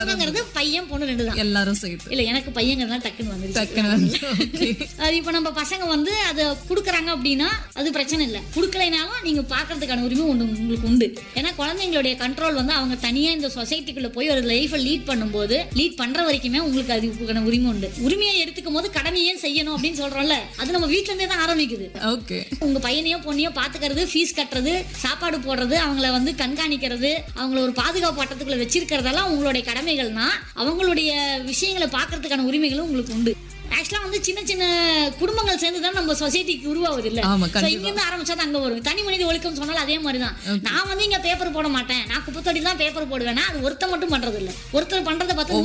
பையன் பொண்ணு 2 தான் எல்லாரும் சேர்த்து. இல்ல எனக்கு பையங்கிறதுலாம் டக்குன்னு வந்துருச்சு. அது இப்ப நம்ம பசங்க வந்து அதை குடுக்கறாங்க அப்படின்னா அது பிரச்சனை இல்லை. குடுக்கலைனாலும் நீங்க பாக்குறதுக்கான உரிமை உங்களுக்கு உண்டு. ஏன்னா குழந்தைங்களுடைய கண்ட்ரோல் வந்து அவங்க தனியா இந்த சொசைட்டிக்குள்ள போய் ஒரு லைஃபை லீட் பண்ணும்போது லீட் பண்ற வரைக்குமே உங்களுக்கு அதுக்கான உரிமை உண்டு. உரிமையை எடுத்துக்கும் போது கடமையே செய்யணும் அப்படின்னு சொல்றோம்ல, அது நம்ம வீட்டுல இருந்தே தான் ஆரம்பிக்குது. உங்க பையனையோ பொண்ணையோ பாத்துக்கிறது, ஃபீஸ் கட்டுறது, சாப்பாடு போடுறது, அவங்கள வந்து கண்காணிக்கிறது, அவங்கள ஒரு பாதுகாப்பு வட்டத்துக்குள்ள வச்சிருக்கிறதெல்லாம் உங்களுடைய கடமைகள்னா அவங்களுடைய விஷயங்களை பாக்குறதுக்கான உரிமைகளும் உங்களுக்கு உண்டு. ஆக்சுவலா வந்து சின்ன சின்ன குடும்பங்கள் சேர்ந்துதான் நம்ம சொசைட்டிக்கு உருவாகுது இல்ல. இங்க இருந்து ஆரம்பிச்சா அங்க வரும். தனி மனித ஒழுக்கம் சொன்னாலும் அதே மாதிரிதான். நான் வந்து இங்க பேப்பர் போட மாட்டேன், நான் குப்பத்தொட்டி தான் பேப்பர் போடுவேன்னா அது ஒருத்தர் மட்டும் பண்றது இல்ல. ஒருத்தர் பண்றதை பார்த்து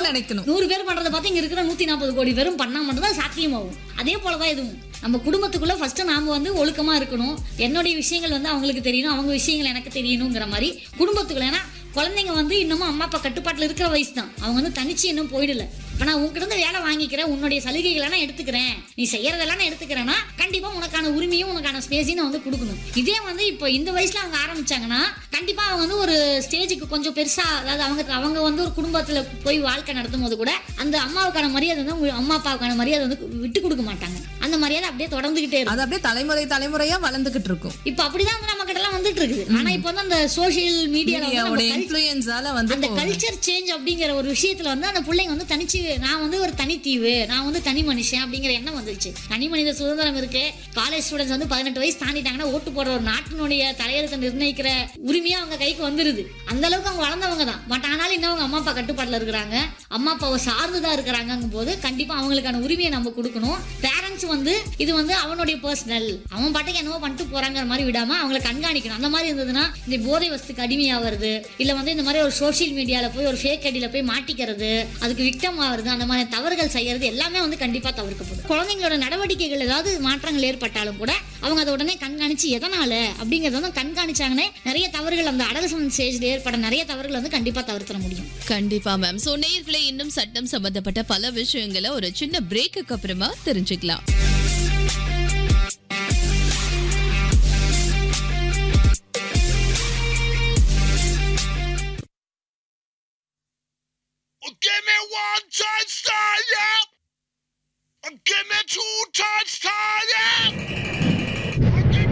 100 பேர் பண்றதை பார்த்து இங்க இருக்கிற 140 கோடி பேரும் பண்ணா மட்டும் தான் சாத்தியமாகும். அதே போலதான் இதுவும் நம்ம குடும்பத்துக்குள்ள ஃபர்ஸ்ட் நாம வந்து ஒழுக்கமா இருக்கணும். என்னுடைய விஷயங்கள் வந்து அவங்களுக்கு தெரியணும், அவங்க விஷயங்கள் எனக்கு தெரியணுங்கிற மாதிரி குடும்பத்துக்குள்ள. ஏன்னா குழந்தைங்க வந்து இன்னமும் அம்மா அப்பா கட்டுப்பாட்டுல இருக்கிற வயசு தான். அவங்க வந்து தனிச்சு இன்னும் போயிடல. இப்ப நான் உங்ககிட்ட இருந்து வேலை வாங்கிக்கிறேன், உன்னுடைய சலுகைகளை நான் எடுத்துக்கிறேன், நீ செய்யறதெல்லாம் நான் எடுத்துக்கிறேன்னா கண்டிப்பா உனக்கான உரிமையும் உனக்கான ஸ்பேஸையும் நான் வந்து கொடுக்கணும். இதே வந்து இப்போ இந்த வயசுல அவங்க ஆரம்பிச்சாங்கன்னா கண்டிப்பா அவங்க வந்து ஒரு ஸ்டேஜுக்கு கொஞ்சம் பெருசா, அதாவது அவங்க வந்து ஒரு குடும்பத்துல போய் வாழ்க்கை நடத்தும் போது கூட அந்த அம்மாவுக்கான மரியாதை வந்து அம்மா அப்பாவுக்கான மரியாதை வந்து விட்டு கொடுக்க மாட்டாங்க. அந்த மரியாதை அப்படியே தொடர்ந்துகிட்டே இருக்கும். அது அப்படியே தலைமுறையா வளர்ந்துகிட்டு இருக்கும். இப்ப அப்படிதான் வந்து நம்ம கிட்ட எல்லாம் வந்துட்டு இருக்குது. ஆனா இப்ப வந்து அந்த சோசியல் மீடியாவோட இன்ஃப்ளூயன்ஸால வந்து அந்த கல்ச்சர் சேஞ்ச் அப்படிங்கிற ஒரு விஷயத்துல வந்து அந்த பிள்ளைங்க வந்து தனிச்சு நான் வந்து ஒரு தனித்தீவு, நான் வந்து தனி மனுஷன் அப்படிங்கிற எண்ணம் வந்துருச்சு. தனி மனித சுதந்திரம் இருக்கு. காலேஜ் ஸ்டூடெண்ட்ஸ் வந்து 18 வயசு தாண்டிட்டாங்கன்னா ஓட்டு போடுற ஒரு நாட்டினுடைய தலையெழுத்தை நிர்ணயிக்கிற உரிமையா அவங்க கைக்கு வந்துருது. அந்த அளவுக்கு அவங்க வளர்ந்தவங்க தான். பட் ஆனாலும் இன்னும் அவங்க அம்மா அப்பா கட்டுப்பாட்டுல இருக்கிறாங்க, அம்மா அப்பாவை சார்ந்துதான் இருக்கிறாங்கும் போது கண்டிப்பா அவங்களுக்கான உரிமையை நம்ம கொடுக்கணும். பேரண்ட்ஸ் வந்து இது வந்து அவனுடைய பர்சனல், அவன் பாட்டுக்கு என்னவோ பண்ணிட்டு போறாங்கிற மாதிரி விடாம அவங்களை கண்காணிக்கணும். அந்த மாதிரி இருந்ததுன்னா இந்த போதை வஸ்துக்கு அடிமையாகிறது, இல்ல வந்து இந்த மாதிரி ஒரு சோசியல் மீடியால போய் ஒரு ஃபேக் ஐடியில போய் மாட்டிக்கிறது, அதுக்கு விக்டம் ஆகுறது, அந்த மாதிரி தவறுகள் செய்யறது எல்லாமே வந்து கண்டிப்பா தவிர்க்கப்படும். குழந்தைங்களோட நடவடிக்கைகள் ஏதாவது மாற்றங்கள் ஏற்பட்டாலும் கூட அவங்க அதை உடனே கண்காணிச்சு எதனால அப்படிங்கறத வந்து கண்காணிச்சாங்கன்னா நிறைய தவறுகள், அந்த அடல்சன்ட் ஸ்டேஜ்ல ஏற்பட நிறைய தவறுகள் வந்து கண்டிப்பா தவிர்த்திட முடியும். கண்டிப்பா மேம். சோ நேயர்களே, இன்னும் சட்டம் சம்பந்தப்பட்ட பல விஷயங்களை ஒரு சின்ன பிரேக்குக்கு அப்புறமா தெரிஞ்சுக்கலாம். Give me 1 touchdown, yeah. Give me 2 touchdowns, yeah.